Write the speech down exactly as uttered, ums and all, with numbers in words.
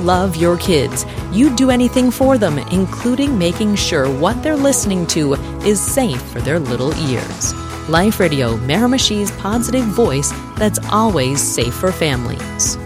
love your kids. You'd do anything for them, including making sure what they're listening to is safe for their little ears. Life Radio, Miramishi's positive voice that's always safe for families.